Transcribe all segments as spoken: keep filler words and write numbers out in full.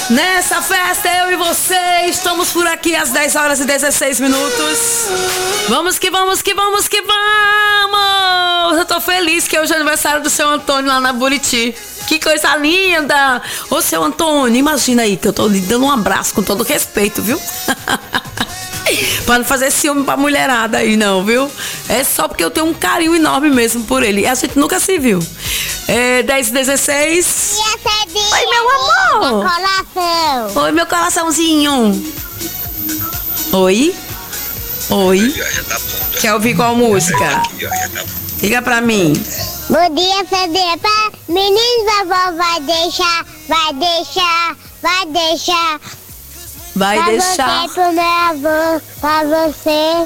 Nessa festa, eu e você estamos por aqui às dez horas e dezesseis minutos. Vamos que vamos, que vamos, que vamos! Eu tô feliz que hoje é aniversário do seu Antônio lá na Buriti. Que coisa linda! Ô, seu Antônio, imagina aí que eu tô lhe dando um abraço com todo respeito, viu? Pra não fazer ciúme pra mulherada aí, não, viu? É só porque eu tenho um carinho enorme mesmo por ele. E a gente nunca se viu. É dez e dezesseis. Oi, meu amor! Meu coração. Oi, meu coraçãozinho. Oi? Oi? Quer ouvir qual música? Liga pra mim. Bom dia, Fedepa. Menino, vovó vai deixar, vai deixar, vai deixar. Vai pra deixar. Você, pro meu avô, pra você.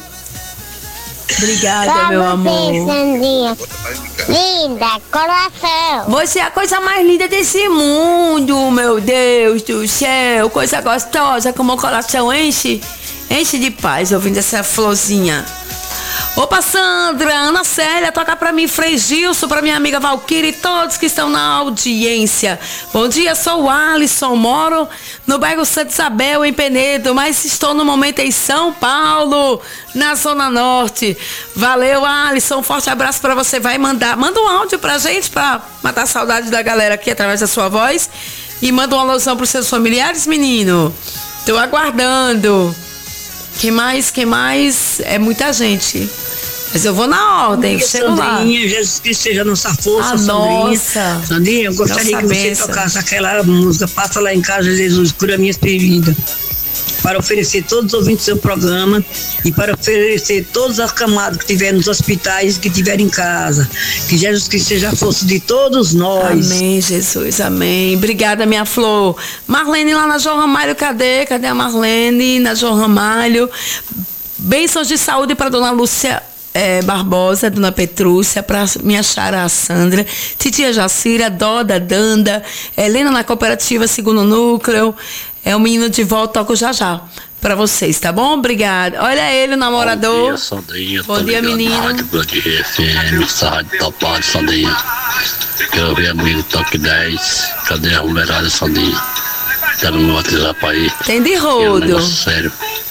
Obrigada, pra meu você, amor. Sandrinha. Linda, coração. Você é a coisa mais linda desse mundo, meu Deus do céu. Coisa gostosa, como o coração enche, enche de paz ouvindo essa florzinha. Opa, Sandra, Ana Célia, toca pra mim, Frei Gilson, pra minha amiga Valquíria e todos que estão na audiência. Bom dia, sou o Alisson, moro no bairro Santa Isabel, em Penedo, mas estou no momento em São Paulo, na Zona Norte. Valeu, Alisson, forte abraço pra você. Vai mandar, manda um áudio pra gente, pra matar a saudade da galera aqui através da sua voz. E manda uma alusão pros seus familiares, menino. Tô aguardando. Quem mais? Quem mais? É muita gente. Mas eu vou na ordem, Amiga chego lá. Sandrinha, Jesus Cristo seja nossa força, Ah, Sandrinha. nossa. Sandrinha, eu gostaria Nossa que você bênção. tocasse aquela música, Passa Lá em Casa, Jesus, cura minhas feridas. Para oferecer todos os ouvintes do seu programa e para oferecer todos os acamados que estiverem nos hospitais e que estiverem em casa. Que Jesus Cristo seja a força de todos nós. Amém, Jesus, amém. Obrigada, minha flor. Marlene lá na João Ramalho, cadê? Cadê a Marlene na João Ramalho? Bênçãos de saúde para dona Lúcia é, Barbosa, dona Petrúcia, para minha Chara Sandra, titia Jacira, Doda, Danda, Helena na cooperativa Segundo Núcleo. É o menino de volta, toco já já pra vocês, tá bom? Obrigada. Olha ele, o namorador. Bom dia, Sandrinha. Bom dia, menino. Rádio Band F M, essa rádio topado, Sandrinha. Quero ver amigo Toque dez. Cadê a mulherada, Sandrinha? Quero me batizar pra ir. Tem de É um rodo. negócio sério.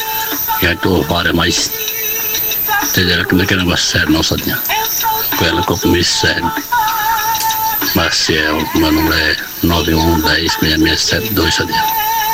Já tô várias, mas entenderam que não é que é negócio sério, não, Sandrinha. Com ela, compromisso sério. Marcel, meu número é nove um um zero seis seis sete dois, Sandrinha.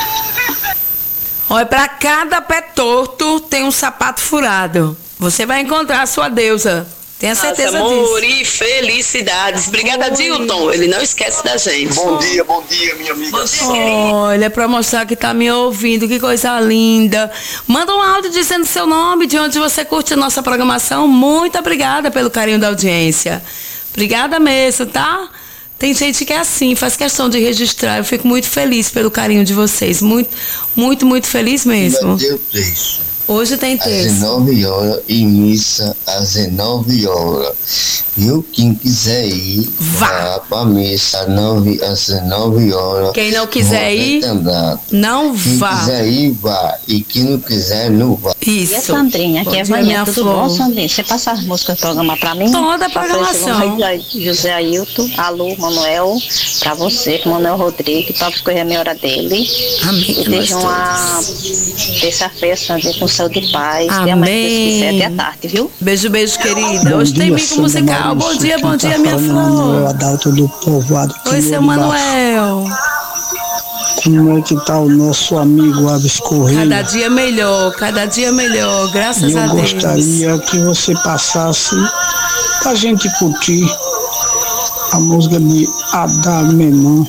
Olha, pra cada pé torto tem um sapato furado. Você vai encontrar a sua deusa. Tenha certeza Nossa, amor disso. e felicidades. Obrigada, Dilton. Ele não esquece da gente. Bom dia, bom dia, minha amiga. Bom dia, querido. Olha, pra mostrar que tá me ouvindo, que coisa linda. Manda um áudio dizendo seu nome, de onde você curte a nossa programação. Muito obrigada pelo carinho da audiência. Obrigada mesmo, tá? Tem gente que é assim, faz questão de registrar. Eu fico muito feliz pelo carinho de vocês. Muito, muito, muito feliz mesmo. Deu texto. Hoje tem Às texto. dezenove horas e missa às dezenove horas. Viu? Quem quiser ir, Vá. vá pra missa às nove- às dezenove horas. Quem não quiser ir, Andar. não Quem vá. quiser ir, vá. E quem não quiser, não vá. Isso. E a Sandrinha, Bom aqui é dia, Vânia, minha tudo flor. bom, Sandrinha? Você passa as músicas do programa pra mim? Toda a programação. José Ailton, alô, Manuel, pra você, com Manuel Rodrigues, toca as coisas meia hora dele. Amém. E nós deixa uma terça-feira, Sandrinha, com saúde e paz. Amém. E amanhã, se Deus quiser, até a tarde, viu? Beijo, beijo, querida. Bom Hoje tem dia, mico Sandra musical. Bom Maurício. dia, bom Quem dia, tá minha falando é Manuel flor. Adalto do Povoado. Oi, Quilha seu de Baixo. Manuel. Como é que tá o nosso amigo Aves Correia? Cada dia melhor, cada dia melhor, graças E a eu Deus. gostaria que você passasse pra gente curtir a música de Adá Menor.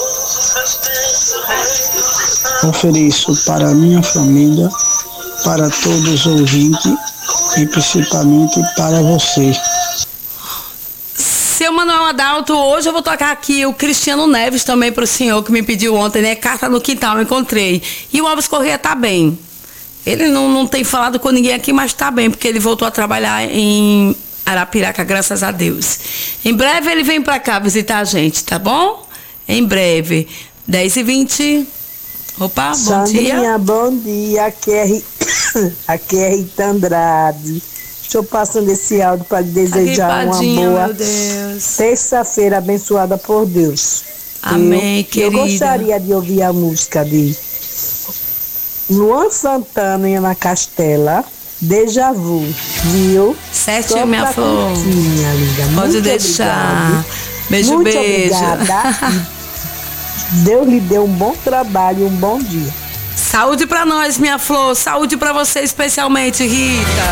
Ofereço para a minha família, para todos os ouvintes e principalmente para você. Seu Manuel Adalto, hoje eu vou tocar aqui o Cristiano Neves também pro senhor que me pediu ontem, né? Carta no quintal, eu encontrei. E o Alves Correia tá bem. Ele não, não tem falado com ninguém aqui, mas tá bem, porque ele voltou a trabalhar em Arapiraca, graças a Deus. Em breve ele vem pra cá visitar a gente, tá bom? Em breve. dez e vinte. Opa, bom Sandrinha, dia. bom dia. Aqui é, Ri- aqui é Rita Andrade. Estou passando esse áudio para lhe desejar uma Gripadinho, boa meu Deus. terça-feira abençoada por Deus. Amém, eu, querida. Eu gostaria de ouvir a música de Luan Santana e Ana Castela, Déjà Vu, viu? Certinho, minha flor. Minha linda. Pode Muito deixar. obrigado. Beijo, Muito beijo. obrigada. Deus lhe dê um bom trabalho e um bom dia. Saúde pra nós, minha flor. Saúde pra você especialmente, Rita.